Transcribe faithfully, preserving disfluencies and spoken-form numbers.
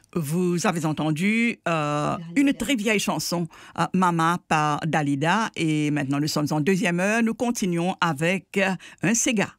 Vous avez entendu euh, une très vieille chanson, euh, Mama par Dalida. Et maintenant, nous sommes en deuxième heure. Nous continuons avec euh, un Sega.